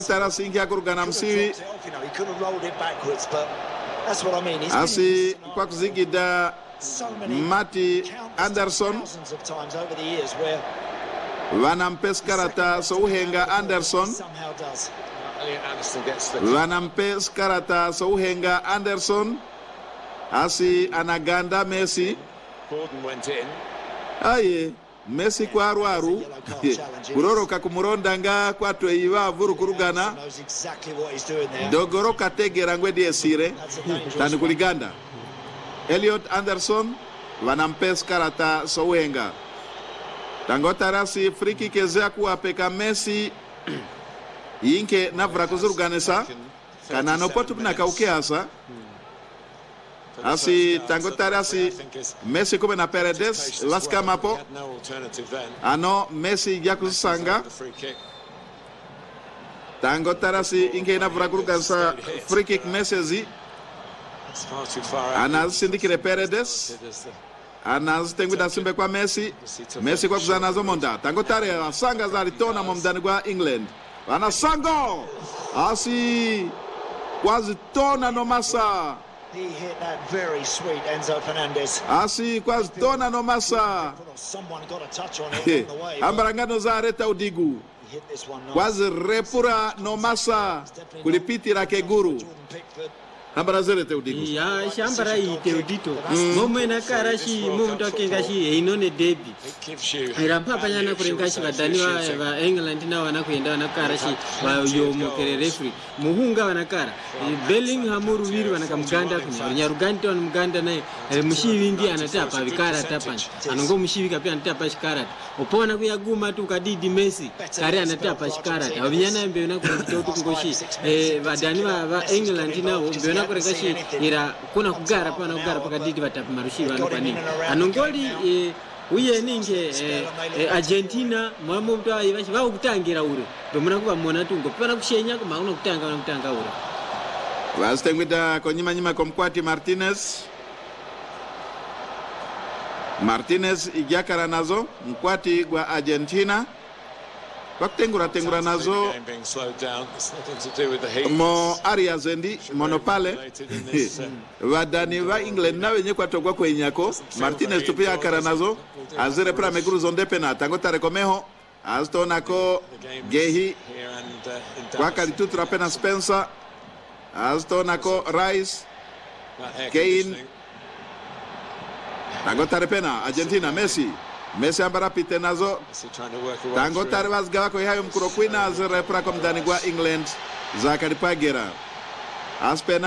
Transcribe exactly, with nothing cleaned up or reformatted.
Tarasi ingia kurugana msiwi asi kwa kuzigida Mati Anderson wanampes karata Souhenga Anderson wanampes karata Souhenga Anderson asi anaganda Messi aye Messi kwa aruaru kuroroka kumurondanga kwa tweiva vuru kurugana dogoroka tegera ngwedi esire tani kuliganda Elliot Anderson wanampes karata Souhenga tangota rasi friki kezea kuwa peka Messi yinke navra kuzuruganesa kanano potu na kaukeasa asi tangota rasi Messi kube na Paredes laska mapo ano Messi yakusanga tangota rasi inke navra kuruganesa free kick Messi anazisindikire Paredes anazitenguda simbe kwa Messi Messi kwa kuzanazo monda tangotare asanga zari tona momdani kwa England anasango asi kwazi tona no masa he hit that very sweet Enzo Fernandez asi kwazi tona no masa someone got a touch on it on the way ambarangano za reta udigu kwazi repura no masa kulipitira keguru Hambara zere teudiko. Ya shambara i teudito. Momo na karashi momo tokengashi inone debi. Irampa panyana kurengashi badani wa wa England na wana kuenda na karashi wa yo mukere referee. Muhunga wanakara. Bellingham ruwiri wanakamganda kunya. Nyaruganda wan muganda naye mushiwi ndi anatapa vikara tapani. Anongo mushiwi kapia anatapa shikara. Opona kuyaguma tu kadidi Messi. Kare anatapa shikara. Abinyana mbe na kutoto kungoshi. Eh badani wa England na mbe kurengashi ira kuna kugara pana kugara pakadidi batapu marushi bano kwani anongoli e, uye ninge e, e, Argentina mwamo mtwa ibashi ba kutangira ure ndomuna kuba mona tungo pana kushenya kuma una kutanga una kutanga ure wastengwida konyima nyima komkwati Martinez Martinez ijakara nazo mkwati gwa Argentina Wakitengura tengura nazo mo area zendi monopale wadani wa England na wenye kwa togwa kwa inyako Martinez tupia akara nazo azere pra meguru zonde pena tangota rekomeho aztona ko Gehi kwa kalitutra pena Spencer aztona ko Rice Kane tangota repena Argentina Messi Messi ambara pite nazo tango tarwas gawa ko hayo mkuro kwina azere pra komdani gwa England zakari pagera aspena